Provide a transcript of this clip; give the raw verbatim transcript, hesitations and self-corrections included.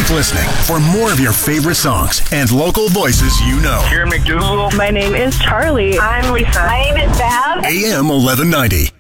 Keep listening for more of your favorite songs and local voices you know. Karen McDougal. My name is Charlie. I'm Lisa. My name is Bev. A M eleven ninety.